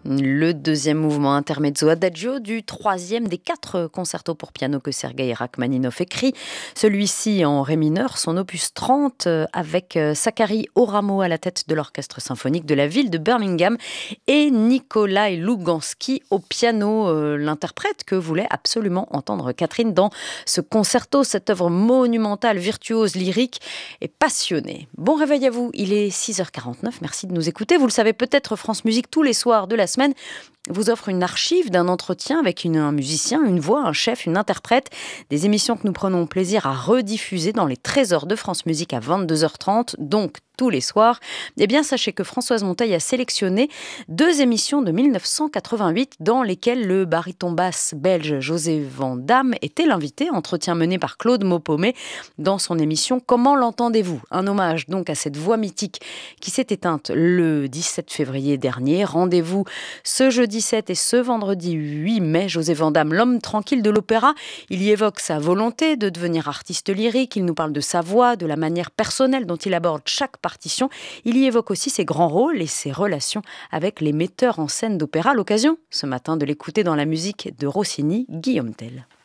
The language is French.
Le deuxième mouvement intermezzo adagio du troisième des 4 concertos pour piano que Sergueï Rachmaninov écrit. Celui-ci en ré mineur, son opus 30, avec Zacharie Oramo à la tête de l'orchestre symphonique de la ville de Birmingham et Nikolai Lugansky au piano, l'interprète que voulait absolument entendre Catherine dans ce concerto, cette œuvre monumentale, virtuose, lyrique et passionnée. Bon réveil à vous, il est 6h49, merci de nous écouter. Vous le savez peut-être, France Musique, tous les soirs de la semaine, vous offre une archive d'un entretien avec un musicien, une voix, un chef, une interprète. Des émissions que nous prenons plaisir à rediffuser dans les trésors de France Musique à 22h30, donc tous les soirs. Eh bien, sachez que Françoise Monteil a sélectionné 2 émissions de 1988 dans lesquelles le baryton basse belge José Van Damme était l'invité. Entretien mené par Claude Maupomé dans son émission Comment l'entendez-vous ? Un hommage donc à cette voix mythique qui s'est éteinte le 17 février dernier. Rendez-vous ce jeudi 7 et ce vendredi 8 mai. José Van Damme, l'homme tranquille de l'opéra. Il y évoque sa volonté de devenir artiste lyrique. Il nous parle de sa voix, de la manière personnelle dont il aborde chaque partition. Il y évoque aussi ses grands rôles et ses relations avec les metteurs en scène d'opéra. L'occasion, ce matin, de l'écouter dans la musique de Rossini, Guillaume Tell.